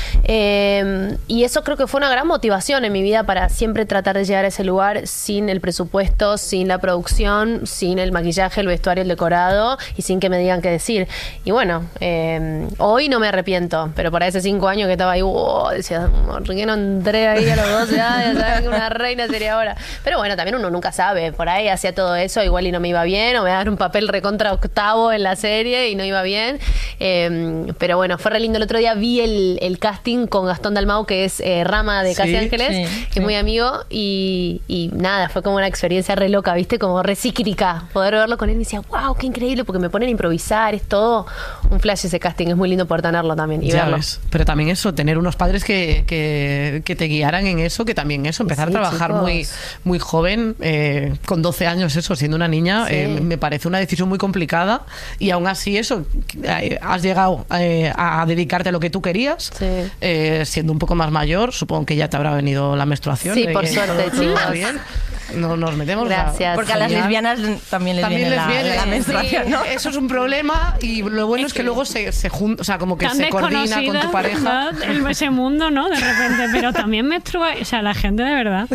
Eh, y eso creo que fue una gran motivación en mi vida para siempre tratar de llegar a ese lugar sin el presupuesto, sin la producción, sin el maquillaje, el vestuario, el decorado y sin que me digan qué decir. Y bueno, eh, hoy no me arrepiento, pero por ahí hace cinco años que estaba ahí, wow, decía, ¿por qué no entré ahí a los doce años? ¿Sabes que una reina sería ahora? Pero bueno, también uno nunca sabe. Por ahí hacía todo eso, igual y no me iba bien, o me daban un papel recontra octavo en la serie y no iba bien. Eh, pero bueno, fue re lindo. El otro día vi el, el casting con Gastón Dalmau, que es eh, Rama de Casi Sí, Ángeles, sí, que sí. es muy amigo, y, y nada, fue como una experiencia re loca, ¿viste? Como re psíquica. Poder verlo con él, me decía, wow, qué increíble, porque me ponen a improvisar, es todo un flash ese casting, es muy lindo poder tenerlo también y Ya verlo. ves. Pero también eso, tener unos padres que, que, que te guiaran en eso, que también eso, empezar Sí, a trabajar chicos. muy, muy joven, eh, con doce años, eso, siendo una niña, Sí. eh, me parece una decisión muy complicada y aún así eso, eh, has llegado eh, a dedicarte a lo que tú querías, eh, siendo un poco más mayor, supongo que ya te habrá venido la menstruación. Sí, eh, por que suerte, todo- todo va chicos. bien. No nos metemos. Gracias. Porque a las Genial. lesbianas también les También viene les la, viene, la menstruación, sí, ¿no? eso es un problema y lo bueno es que luego se, se junta, o sea, como que Tan se coordina con desconocida, tu pareja. ¿verdad? El- ese mundo, ¿no? De repente, pero también menstrua, o sea, la gente de verdad.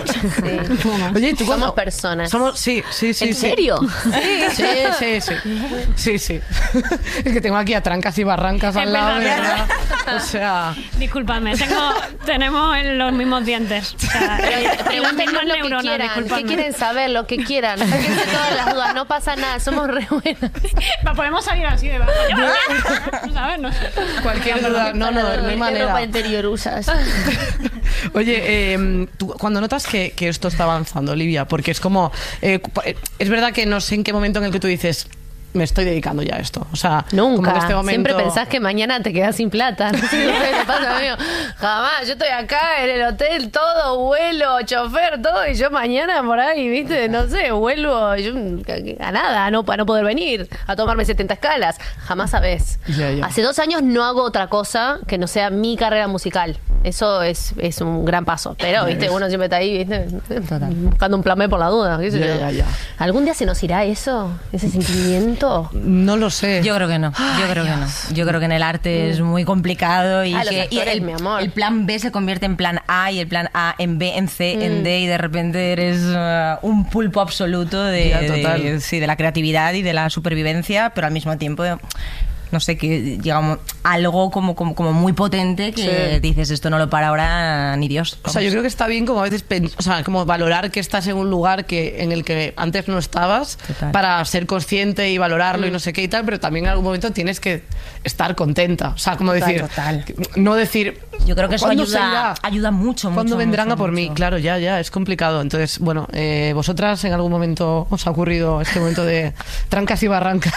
Oye, ¿y tú Somos cómo- personas. Somos, sí, sí, sí. ¿En sí. serio? Sí, sí, sí, sí. Sí, sí. Es que tengo aquí a trancas y barrancas Es al lado, de verdad. verdad. O sea, Disculpadme, tengo, tenemos los mismos dientes. O sea, y las Pregúntenos mismas lo que neuronas, quieran, disculpadme. ¿qué quieren saber? Lo que quieran. Sáquense todas las dudas, no pasa nada, somos re buenas. Va, Podemos salir así de bajo. ¿Sabes? No sé. cualquier duda. No, no, no hay ¿Qué manera. ropa interior usas? Oye, eh, tú, cuando notas que, que esto está avanzando, Olivia, porque es como. eh, es verdad que no sé en qué momento en el que tú dices. me estoy dedicando ya a esto. O sea, nunca. como en este momento... Siempre pensás que mañana te quedás sin plata. No sé qué te pasa, amigo. Jamás. Yo estoy acá en el hotel, todo, vuelo, chofer, todo, y yo mañana por ahí, ¿viste? No sé, vuelvo yo, a nada, no, para no poder venir, a tomarme setenta escalas. Jamás sabés. Ya, ya. Hace dos años no hago otra cosa que no sea mi carrera musical. Eso es, es un gran paso. Pero, ¿viste? Uno siempre está ahí, ¿viste? Total. Buscando un plan B por la duda. ¿Qué sé Ya, yo? ya, ya. ¿Algún día se nos irá eso? ¿Ese sentimiento? No lo sé. Yo creo que no. Yo creo que no. Yo creo que en el arte es muy complicado y Ah, los que y actores, el, mi amor. el plan B se convierte en plan A y el plan A en B, en C, Mm. en D y de repente eres uh, un pulpo absoluto de, Ya, total. de- sí, de la creatividad y de la supervivencia, pero al mismo tiempo no sé, que llega un- algo como, como, como muy potente que Sí. dices, esto no lo para ahora ni Dios. O sea, yo creo que está bien como a veces pens- o sea, como valorar que estás en un lugar que en el que antes no estabas para ser consciente y valorarlo Mm. y no sé qué y tal, pero también en algún momento tienes que estar contenta. O sea, como Total, decir, total. no decir, Yo creo que eso ¿cuándo se ayuda, irá? ayuda mucho, ¿Cuándo mucho, vendrán mucho, a por mí? mucho. Claro, ya, ya, es complicado. Entonces, bueno, eh, ¿vosotras en algún momento os ha ocurrido este momento de trancas y barrancas?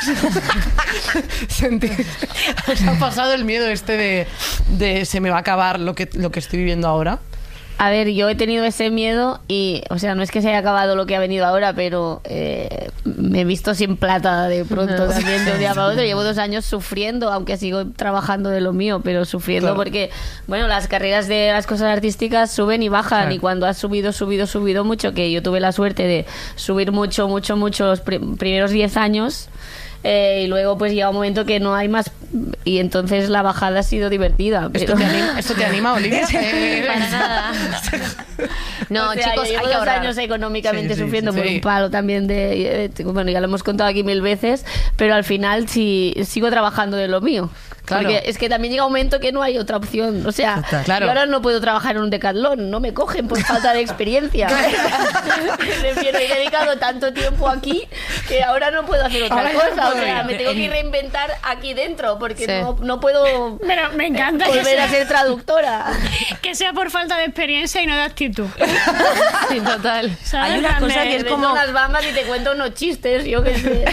Sentir- ¿Os ha pasado el miedo este de, de se me va a acabar lo que, lo que estoy viviendo ahora? A ver, yo he tenido ese miedo y, o sea, no es que se haya acabado lo que ha venido ahora, pero eh, me he visto sin plata de pronto también de un día para otro. Llevo dos años sufriendo, aunque sigo trabajando de lo mío, pero sufriendo Claro. porque, bueno, las carreras de las cosas artísticas suben y bajan Claro. y cuando has subido, subido, subido mucho, que yo tuve la suerte de subir mucho, mucho, mucho los pri- primeros diez años. Eh, y luego pues llega un momento que no hay más y entonces la bajada ha sido divertida. ¿Esto pero- te anima, esto te anima Olivia? Eh, Para nada. No, O sea, chicos, yo hay llevo que dos ahorrar. años económicamente Sí, sí, sufriendo sí, por sí. un palo también de, de- bueno, ya lo hemos contado aquí mil veces, pero al final sí sigo trabajando de lo mío. Claro. Porque es que también llega un momento que no hay otra opción. O sea, Total. Claro. yo ahora no puedo trabajar en un Decathlon, no me cogen por falta de experiencia. Refiero, he dedicado tanto tiempo aquí que ahora no puedo hacer otra Ahora ya cosa. no O puedo sea, ir. me tengo que reinventar aquí dentro porque Sí. no, no puedo Pero me encanta que volver a sea, ser traductora. que sea por falta de experiencia y no de actitud. Sí, total. ¿Sabes? Hay una cosa Me- que es Me como- vendo unas bambas y te cuento unos chistes, yo qué sé.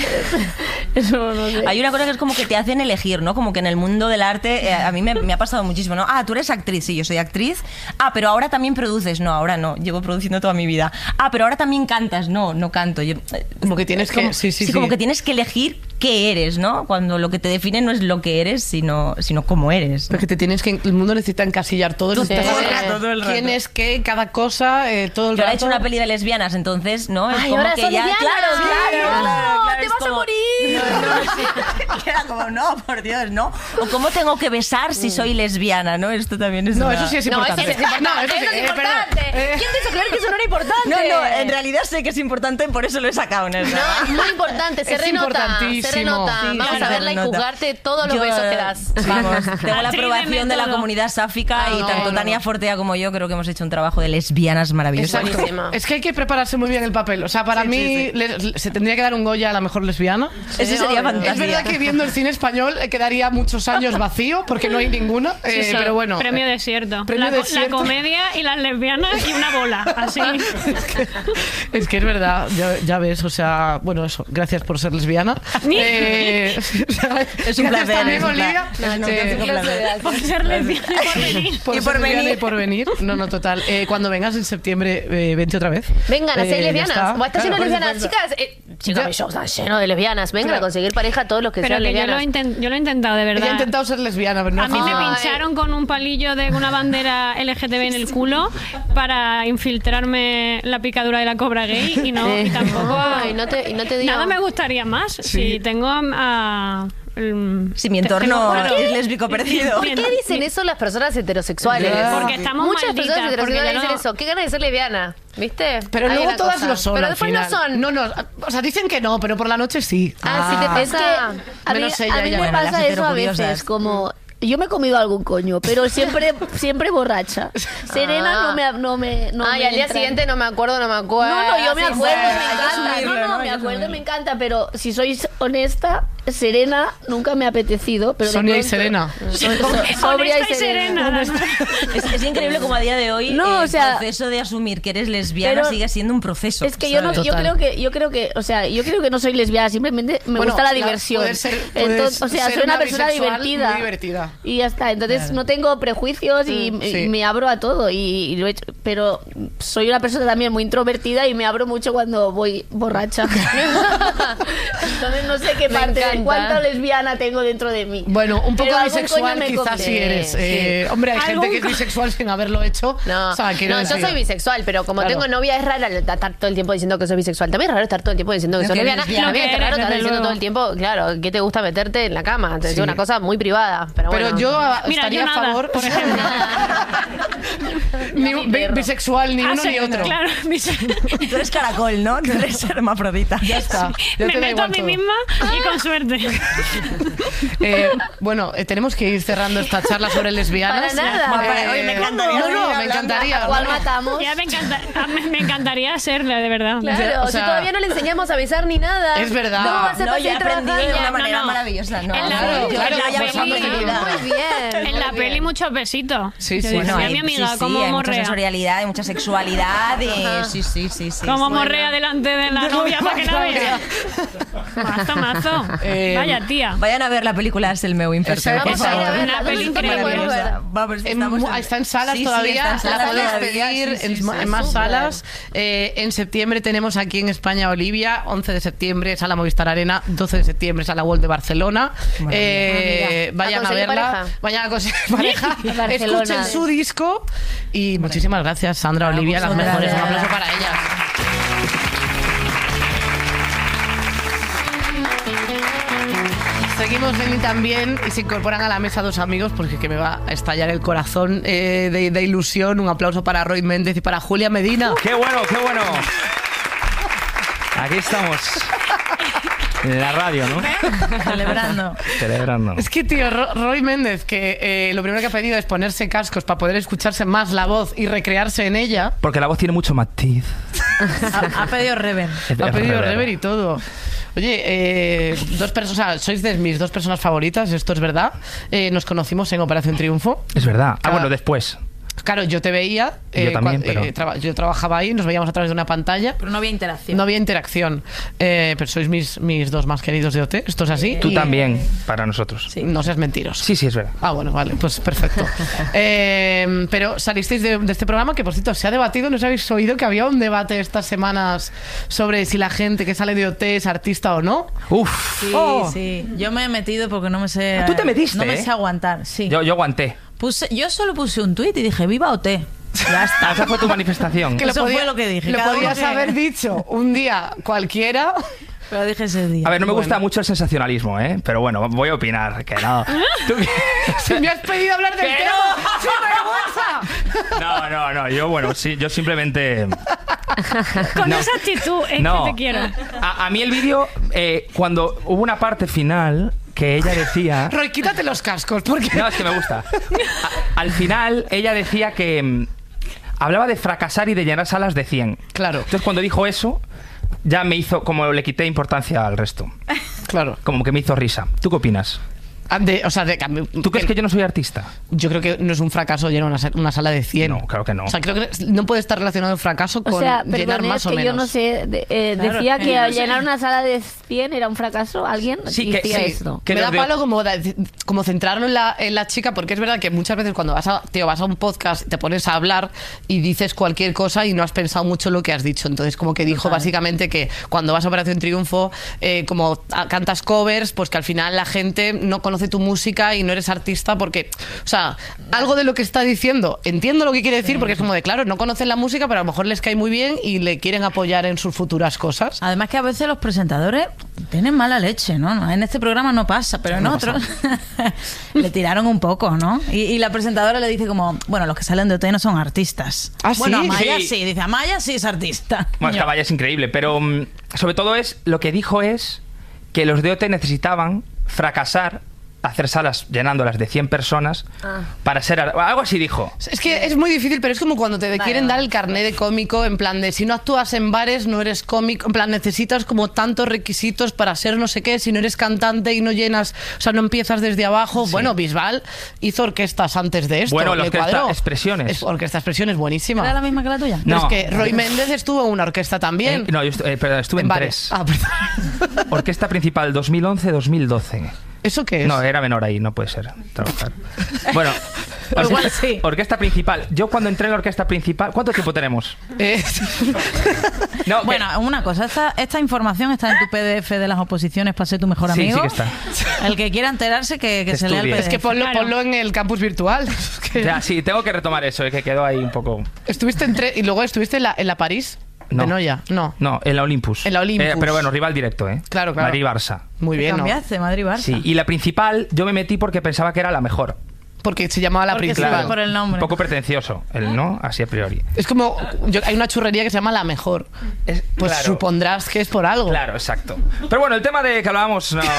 Eso no sé. Hay una cosa que es como que te hacen elegir, ¿no? Como que en el mundo del arte, eh, a mí me, me ha pasado muchísimo, ¿no? Ah, tú eres actriz, sí, yo soy actriz. Ah, pero ahora también produces. No, ahora no, llevo produciendo toda mi vida. Ah, pero ahora también cantas. No, no canto. Yo- eh, Como que tienes que... como- sí, sí, sí. como que tienes que elegir qué eres, ¿no? Cuando lo que te define no es lo que eres, sino, sino cómo eres. ¿no? Porque te tienes que... El mundo necesita encasillar todo el Sí. rato. Todo el rato, todo el rato. ¿Quién es qué? Cada cosa, eh, todo el Yo ahora he rato. hecho una peli de lesbianas, entonces, ¿no? Es Ay, como ahora que son ya, lesbianas. claro, Sí, claro, no, claro, claro, te es vas a como- morir. No, no, sí. Era como, no, por Dios, ¿no? O cómo tengo que besar si soy lesbiana, ¿no? Esto también es No, una- eso sí es No, importante. eso sí es importante. No, eso sí, eso es eh, perdón. importante. Eh, ¿Quién te hizo creer que eso no era importante? No, no, en realidad sé que es importante, por eso lo he sacado, ¿no? No, es muy importante, se Es renota, importantísimo. se renota. Sí, Vamos claro, a se verla y renota. juzgarte todos los Yo, besos que eh, das. Vamos, tengo la Actriz de aprobación de la método. comunidad sáfica Ah, y no, tanto no, Tania no. Fortea como yo creo que hemos hecho un trabajo de lesbianas maravilloso. Exacto. Buenísima. Es que hay que prepararse muy bien el papel. O sea, para Sí, mí sí, sí. le- se tendría que dar un Goya a la mejor lesbiana. Eso sería obvio. fantástico. Es verdad que viendo el cine español eh, quedaría muchos años vacío porque no hay ninguna. Sí, eh, sí. pero bueno. Premio eh, desierto. premio la, co- desierto. la comedia y las lesbianas y una bola. Así. es, que, es que es verdad, ya, ya ves, o sea, bueno, eso, gracias por ser lesbiana. Eh, o sea, Es un gracias placer, también, es un Olivia. placer. No, no, Eh, es un placer. Por ser lesbiana y por venir. por Y ser por lesbiana venir. y por venir. No, no, total. Eh, cuando vengas en septiembre, eh, vente otra vez. Vengan a Eh, ser ya lesbianas. está. Va, está lleno de Claro, por lesbianas. supuesto. Chicas, eh, chicas, Ya. mi show está lleno de lesbianas. Vengan Claro. a conseguir pareja a todos los que Pero sean que yo lo, lesbianas. inten- yo lo he intentado, de verdad. Ella ha intentado ser lesbiana, pero no A mí me funciona. Ay. pincharon con un palillo de una bandera L G T B en el culo para infiltrarme la picadura de la cobra gay y no y Eh. tampoco Ay, no te- y no te dio. nada me gustaría más si tengo a, a- el- Si mi te- entorno tengo- es lésbico parecido. ¿Por qué dicen eso las personas heterosexuales? Ya. Porque estamos Muchas malditas, personas heterosexuales porque yo dicen no- eso. ¿Qué ganas de ser lesbiana? ¿Viste? Pero Hay luego una todas cosa. lo son. Pero al después final. no son. No, no. O sea, dicen que no, pero por la noche sí. Ah, sí te Es que pasa. a mí, Menos ella, a mí ya. me Bueno, las pasa eso a heterocuriosas. veces, como Yo me he comido algún coño, pero siempre siempre borracha. Serena no me... No me no ah, me y al día entra. siguiente no me acuerdo, no me acuerdo. No, no, yo me Sí, acuerdo, sí, me hay que encanta. asumirlo, No, no, ¿no? me Hay que acuerdo, asumirlo. me encanta, pero si sois honesta, Serena nunca me ha apetecido. Pero de Sonia y pronto- Serena. So- so- Sobria y Serena. Es, es increíble como a día de hoy No, el o sea, proceso de asumir que eres lesbiana pero sigue siendo un proceso. Es que yo no, ¿sabes? yo creo que, yo creo que, o sea, yo creo que no soy lesbiana, simplemente me Bueno, gusta la la- diversión. poder ser- puedes Entonces, o sea, ser soy una una persona bisexual divertida. muy divertida. Y ya está. Entonces Claro. no tengo prejuicios y, Mm, y sí. me abro a todo. Y, y lo he hecho, pero soy una persona también muy introvertida y me abro mucho cuando voy borracha. Entonces no sé qué Me parte de encanta. cuánta lesbiana tengo dentro de mí. Bueno, un poco Pero algún bisexual coño me quizás come. sí eres. Sí. Eh, hombre, hay gente ¿Algún que es co- bisexual sin haberlo hecho. No, O sea, quiero no, yo decir- soy bisexual, pero como Claro. tengo novia es raro estar todo el tiempo diciendo que soy bisexual. También es raro estar todo el tiempo diciendo que Es soy que lesbiana. lesbiana. También es Lo que raro eres, estar desde diciendo luego. todo el tiempo, claro, ¿qué te gusta meterte en la cama? Te Sí. digo una cosa muy privada, pero, Pero bueno. yo ah, Mira, estaría yo a nada, favor. por ejemplo. ni un- bi- bisexual, ni Ah, uno sí, ni otro. Claro, bise- Tú eres caracol, ¿no? Tú eres hermafrodita. Ya está. Ya me te da meto a igual mí todo. misma y con suerte. Eh, bueno, eh, tenemos que ir cerrando esta charla sobre lesbianas. Para nada. Eh, Oye, me encantaría No, seguir no, me hablando. encantaría. ¿A cuál no, no. matamos? Ya me, encanta, a mí me encantaría serla, de verdad. Claro, O sea, si todavía no le enseñamos a besar ni nada. Es verdad. ¿Cómo va a ser No, para yo he seguir aprendido de trabajando? una no, manera no. maravillosa. No, En la- Claro, yo- claro, en la pues peli- vamos a seguirla. Muy bien. En la muy peli bien. muchos besitos. Sí, Yo sí. decía, Bueno, mi hay- amiga, sí, sí, cómo hay mucha morrea. sensorialidad, hay mucha sexualidad. y- sí, sí, sí, sí. Como sí. morrea delante de la novia para que la vea. Mazo, mazo. Eh, Vaya tía. Vayan a ver la película Es el meu infierno. Esa- por esa- favor. esa- Una peli esa- increíble. maravillosa. Vamos, En estamos mu- está en salas Sí, sí, todavía, está en la salas podéis todavía, pedir sí, en, sí, ma- sí, en más súper. salas. Eh, en septiembre tenemos aquí en España Olivia, once de septiembre Sala Movistar Arena, doce de septiembre Sala World de Barcelona. Eh, Ah, mira. vayan ¿A a conseguir verla, pareja? vayan a conseguir pareja, Barcelona. escuchen su disco y muchísimas gracias Sandra, Olivia, las vosotras. mejores. Un aplauso para ellas. Seguimos en Y también y se incorporan a la mesa dos amigos porque que me va a estallar el corazón eh, de, de ilusión. Un aplauso para Roy Méndez y para Julia Medina. ¡Qué bueno, qué bueno! Aquí estamos. En la radio, ¿no? Celebrando. Celebrando. Es que, tío, Ro- Roy Méndez, que eh, lo primero que ha pedido es ponerse cascos para poder escucharse más la voz y recrearse en ella. Porque la voz tiene mucho matiz. Ha, ha pedido Reven. Ha pedido rever. rever y todo. Oye, eh, dos personas, o sea, sois de mis dos personas favoritas, esto es verdad. Eh, nos conocimos en Operación Triunfo. Es verdad. Ah, Cada- bueno, después. Claro, yo te veía. Y yo también, cua- pero- eh, traba- yo trabajaba ahí, nos veíamos a través de una pantalla. Pero no había interacción. No había interacción. Eh, pero sois mis, mis dos más queridos de O T. ¿Esto es así? Tú Y- también, para nosotros. No seas mentiroso. Sí, sí, es verdad. Ah, bueno, vale, pues perfecto. Eh, pero salisteis de, de este programa que, por cierto, se ha debatido, ¿no os habéis oído que había un debate estas semanas sobre si la gente que sale de O T es artista o no? Uf. Sí, Oh. sí. Yo me he metido porque no me sé. Ah, tú te metiste, No me ¿eh? sé aguantar, sí. Yo, yo aguanté. Puse, yo solo puse un tuit y dije, viva O T. Ya está. Esa fue tu manifestación. Que lo Eso podía- fue lo que dije. Lo Cada uno podías que- haber dicho un día cualquiera. Pero dije ese día. A ver, no me gusta Bueno. mucho el sensacionalismo, ¿eh? Pero bueno, voy a opinar, que no. ¿Tú qué? Si me has pedido hablar del ¡Que tema, no! ¡sin vergüenza! No, no, no. Yo, bueno, sí, yo simplemente... Con No. esa actitud es No. que te quiero. A, a mí el vídeo, eh, cuando hubo una parte final que ella decía... Roy, quítate los cascos, porque... No, es que me gusta. A- al final, ella decía que... mm, hablaba de fracasar y de llenar salas de cien. Claro. Entonces, cuando dijo eso, ya me hizo... Como le quité importancia al resto. Claro. Como que me hizo risa. ¿Tú qué opinas? Ah, de- o sea, de, ¿Tú crees que yo no soy artista? Yo creo que no es un fracaso llenar una, sa- una sala de cien. No, claro que no. O sea, creo que no puede estar relacionado el fracaso con O sea, llenar perdón, más es o que menos. yo no sé, de- eh, Claro. decía que No al sé. llenar una sala de cien era un fracaso. ¿Alguien Sí, que, decía sí, esto? que me da palo como, da- como centrarlo en la, en la chica, porque es verdad que muchas veces cuando vas a, tío, vas a un podcast te pones a hablar y dices cualquier cosa y no has pensado mucho lo que has dicho. Entonces como que dijo básicamente que cuando vas a Operación Triunfo, eh, como a- cantas covers, pues que al final la gente no conoce tu música y no eres artista porque, o sea, algo de lo que está diciendo, entiendo lo que quiere decir, porque es como de, claro, no conocen la música, pero a lo mejor les cae muy bien y le quieren apoyar en sus futuras cosas. Además que a veces los presentadores tienen mala leche, ¿no? En este programa no pasa, pero en No otros le tiraron un poco, ¿no? Y, y la presentadora le dice como, bueno, los que salen de O T no son artistas. ¿Ah, bueno, sí? Amaya Sí. sí. Dice, Amaya sí es artista. Bueno, es que Amaya es increíble, pero mm, sobre todo es lo que dijo es que los de O T necesitaban fracasar hacer salas llenándolas de cien personas Ah. para ser... ar- Algo así dijo. Es que es muy difícil, pero es como cuando te Vale, quieren vale. dar el carnet de cómico, en plan de si no actúas en bares no eres cómico, en plan necesitas como tantos requisitos para ser no sé qué, si no eres cantante y no llenas, o sea, no empiezas desde abajo. Bueno, Bisbal hizo orquestas antes de esto. Bueno, la le orquesta cuadró. Expresiones. Es, orquesta Expresiones, buenísima. ¿Era la misma que la tuya? Pero No. es que Roy Méndez estuvo en una orquesta también. Eh, no, yo estu- eh, pero estuve en, varias. tres. Ah, perdón. Orquesta principal dos mil once dos mil doce. ¿Eso qué es? No, era menor ahí, no puede ser trabajar. Bueno, Pues igual orquesta, sí. orquesta principal. Yo cuando entré en la orquesta principal, ¿cuánto tiempo tenemos? Eh, No, que- Bueno, una cosa, esta, esta información está en tu P D F de las oposiciones para ser tu mejor Sí, amigo. sí que está. El que quiera enterarse que, que Que se lea el estudie. P D F. es que ponlo, Claro. ponlo en el campus virtual. Es que- Ya, sí, tengo que retomar eso, eh, que quedó ahí un poco... Estuviste en tre- y luego estuviste en la, en la París No. de Noya. No. No, en la Olympus. En la Olympus. Eh, pero bueno, rival directo, ¿eh? Claro, claro. Madrid-Barça. Muy bien, ¿no? Cambiaste, Madrid-Barça. Sí, y la principal yo me metí porque pensaba que era la mejor. Porque se llamaba la Porque sí, principal. por el nombre. Un poco pretencioso, el no, así a priori. Es como, yo- hay una churrería que se llama La Mejor. Es- Pues claro. supondrás que es por algo. Claro, exacto. Pero bueno, el tema de que hablábamos, no...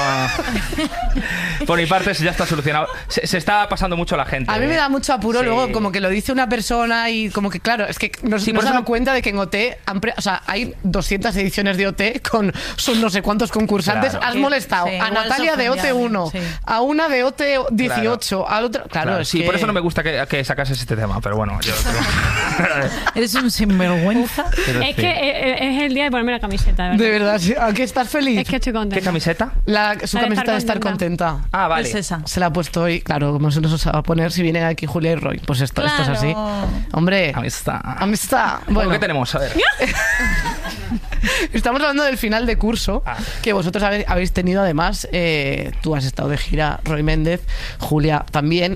por mi parte, ya está solucionado. Se, se está pasando mucho la gente. A mí me ¿eh? da mucho apuro Sí. luego como que lo dice una persona y como que claro, es que nos, Sí, nos por damos eso- cuenta de que en O T han pre- o sea, hay doscientas ediciones de O T con son no sé cuántos concursantes. Claro. Has Sí, molestado sí, a igual Natalia se de O T uno, ofendía, sí. a una de O T dieciocho, al otro... Claro, Claro, es sí, que- por eso no me gusta que, que sacases este tema, pero bueno, yo... Eres un sinvergüenza. pero Es sí. que eh, eh, es el día de ponerme la camiseta, ¿verdad? De verdad, sí. ¿A qué estás feliz? Es que estoy contenta. ¿Qué camiseta? La, su La de camiseta de estar estar contenta. Ah, vale. Es esa. Se la ha puesto hoy, claro, como se nos va a poner si vienen aquí Julia y Roy. Pues esto, esto es Claro. así. Hombre, Amistad. amistad. Bueno, Bueno, ¿qué tenemos? A ver. estamos hablando del final de curso Ah. que vosotros habe- habéis tenido además. Eh, tú has estado de gira, Roy Méndez, Julia también.